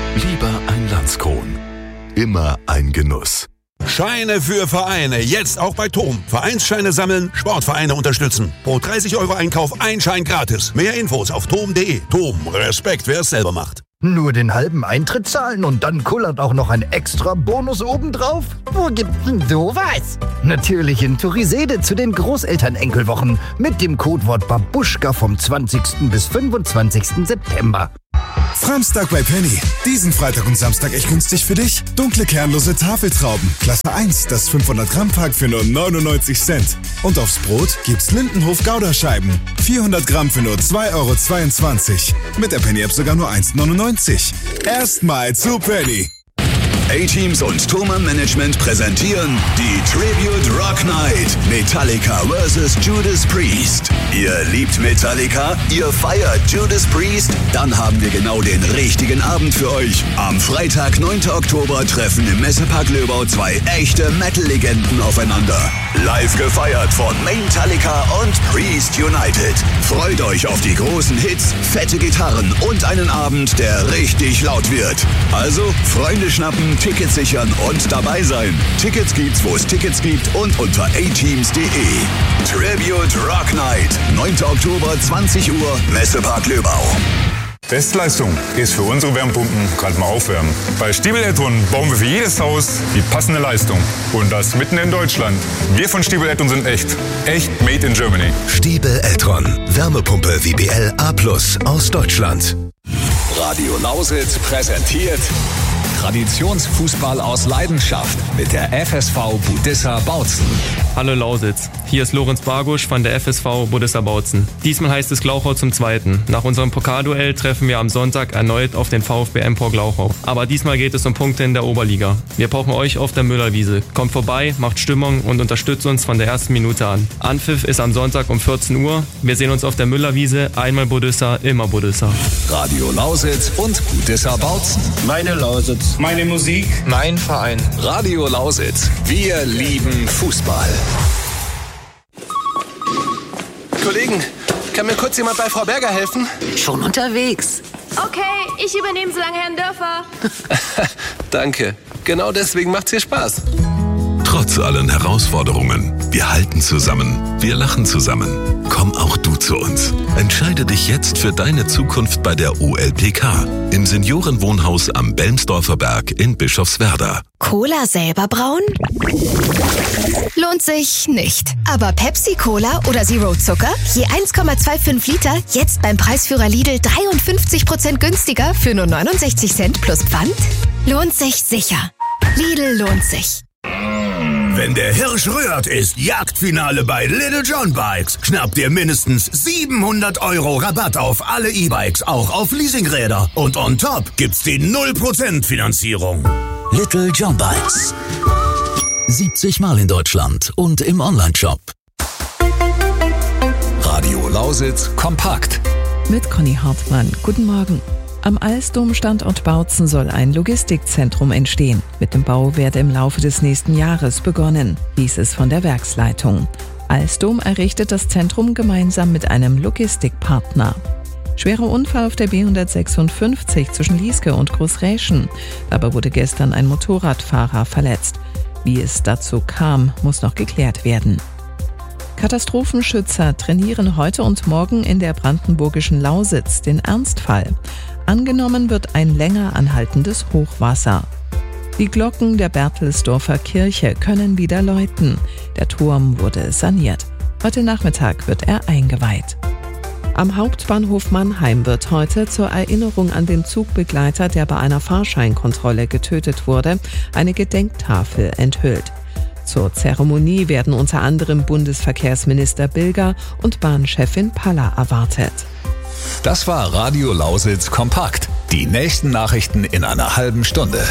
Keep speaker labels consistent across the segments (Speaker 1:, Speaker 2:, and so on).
Speaker 1: Lieber ein Landskron. Immer ein Genuss.
Speaker 2: Scheine für Vereine, jetzt auch bei TOM. Vereinsscheine sammeln, Sportvereine unterstützen. Pro 30 € Einkauf ein Schein gratis. Mehr Infos auf tom.de. TOM, Respekt, wer es selber macht.
Speaker 3: Nur den halben Eintritt zahlen und dann kullert auch noch ein extra Bonus obendrauf? Wo gibt's denn sowas? Natürlich in Turisede zu den Großelternenkelwochen mit dem Codewort Babuschka vom 20. bis 25. September.
Speaker 4: Framstag bei Penny. Diesen Freitag und Samstag echt günstig für dich. Dunkle kernlose Tafeltrauben. Klasse 1, das 500 Gramm Pack für nur 99 Cent. Und aufs Brot gibt's Lindenhof Gouda-Scheiben. 400 Gramm für nur 2,22 €. Mit der Penny App sogar nur 1,99 €. Erstmal zu Penny.
Speaker 5: A-Teams und Thomann Management präsentieren die Tribute Rock Night. Metallica vs. Judas Priest. Ihr liebt Metallica? Ihr feiert Judas Priest? Dann haben wir genau den richtigen Abend für euch. Am Freitag, 9. Oktober, treffen im Messepark Löbau zwei echte Metal-Legenden aufeinander. Live gefeiert von Metallica und Priest United. Freut euch auf die großen Hits, fette Gitarren und einen Abend, der richtig laut wird. Also, Freunde schnappen, Tickets sichern und dabei sein. Tickets gibt's, wo es Tickets gibt und unter ateams.de. Tribute Rock Night, 9. Oktober, 20 Uhr, Messepark Löbau.
Speaker 6: Bestleistung ist für unsere Wärmepumpen gerade mal aufwärmen. Bei Stiebel Eltron bauen wir für jedes Haus die passende Leistung. Und das mitten in Deutschland. Wir von Stiebel Eltron sind echt. Echt made in Germany.
Speaker 1: Stiebel Eltron. Wärmepumpe WBL A+ aus Deutschland.
Speaker 5: Radio Lausitz präsentiert Traditionsfußball aus Leidenschaft mit der FSV Budissa Bautzen.
Speaker 7: Hallo Lausitz, hier ist Lorenz Bargusch von der FSV Budissa Bautzen. Diesmal heißt es Glauchau zum Zweiten. Nach unserem Pokalduell treffen wir am Sonntag erneut auf den VfB Empor Glauchau. Aber diesmal geht es um Punkte in der Oberliga. Wir brauchen euch auf der Müllerwiese. Kommt vorbei, macht Stimmung und unterstützt uns von der ersten Minute an. Anpfiff ist am Sonntag um 14 Uhr. Wir sehen uns auf der Müllerwiese. Einmal Budissa, immer Budissa.
Speaker 5: Radio Lausitz und Budissa Bautzen.
Speaker 8: Meine Lausitz.
Speaker 9: Meine Musik.
Speaker 8: Mein Verein.
Speaker 5: Radio Lausitz. Wir lieben Fußball.
Speaker 8: Kollegen, kann mir kurz jemand bei Frau Berger helfen?
Speaker 10: Schon unterwegs.
Speaker 11: Okay, ich übernehme so lange Herrn Dörfer.
Speaker 8: Danke. Genau deswegen macht's hier Spaß.
Speaker 1: Trotz allen Herausforderungen, wir halten zusammen, wir lachen zusammen. Komm auch du zu uns. Entscheide dich jetzt für deine Zukunft bei der OLPK im Seniorenwohnhaus am Belmsdorfer Berg in Bischofswerda.
Speaker 12: Cola selber brauen? Lohnt sich nicht. Aber Pepsi Cola oder Zero Zucker? Je 1,25 Liter, jetzt beim Preisführer Lidl 53% günstiger für nur 69 Cent plus Pfand? Lohnt sich sicher. Lidl lohnt sich.
Speaker 13: Wenn der Hirsch rührt, ist Jagdfinale bei Little John Bikes. Schnapp dir mindestens 700 € Rabatt auf alle E-Bikes, auch auf Leasingräder. Und on top gibt's die 0% Finanzierung.
Speaker 5: Little John Bikes. 70 Mal in Deutschland und im Onlineshop. Radio Lausitz kompakt.
Speaker 14: Mit Conny Hartmann. Guten Morgen. Am Alstom-Standort Bautzen soll ein Logistikzentrum entstehen. Mit dem Bau werde im Laufe des nächsten Jahres begonnen, hieß es von der Werksleitung. Alstom errichtet das Zentrum gemeinsam mit einem Logistikpartner. Schwerer Unfall auf der B156 zwischen Lieske und Großräschen. Dabei wurde gestern ein Motorradfahrer verletzt. Wie es dazu kam, muss noch geklärt werden. Katastrophenschützer trainieren heute und morgen in der brandenburgischen Lausitz den Ernstfall. Angenommen wird ein länger anhaltendes Hochwasser. Die Glocken der Berthelsdorfer Kirche können wieder läuten. Der Turm wurde saniert. Heute Nachmittag wird er eingeweiht. Am Hauptbahnhof Mannheim wird heute zur Erinnerung an den Zugbegleiter, der bei einer Fahrscheinkontrolle getötet wurde, eine Gedenktafel enthüllt. Zur Zeremonie werden unter anderem Bundesverkehrsminister Bilger und Bahnchefin Paller erwartet.
Speaker 5: Das war Radio Lausitz kompakt. Die nächsten Nachrichten in einer halben Stunde.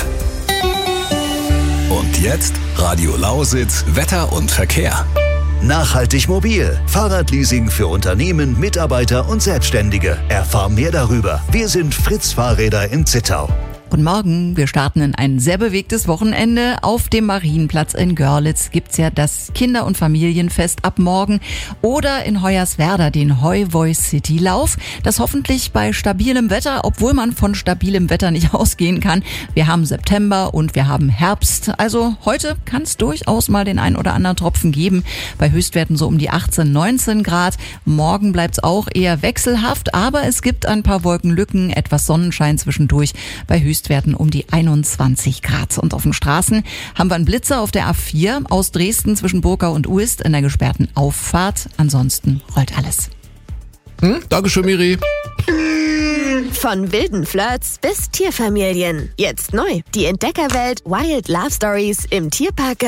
Speaker 5: Und jetzt Radio Lausitz Wetter und Verkehr.
Speaker 15: Nachhaltig mobil. Fahrradleasing für Unternehmen, Mitarbeiter und Selbstständige. Erfahr mehr darüber. Wir sind Fritz Fahrräder in Zittau.
Speaker 9: Guten Morgen, wir starten in ein sehr bewegtes Wochenende. Auf dem Marienplatz in Görlitz gibt's ja das Kinder- und Familienfest ab morgen oder in Hoyerswerda den Heuvoice City Lauf. Das hoffentlich bei stabilem Wetter, obwohl man von stabilem Wetter nicht ausgehen kann. Wir haben September und wir haben Herbst. Also heute kann es durchaus mal den ein oder anderen Tropfen geben. Bei Höchstwerten so um die 18, 19 Grad. Morgen bleibt's auch eher wechselhaft, aber es gibt ein paar Wolkenlücken, etwas Sonnenschein zwischendurch. Bei Höchstwerten um die 21 Grad. Und auf den Straßen haben wir einen Blitzer auf der A4 aus Dresden zwischen Burgau und Uist in der gesperrten Auffahrt. Ansonsten rollt alles.
Speaker 10: Dankeschön, Miri.
Speaker 11: Von wilden Flirts bis Tierfamilien. Jetzt neu. Die Entdeckerwelt Wild Love Stories im Tierpark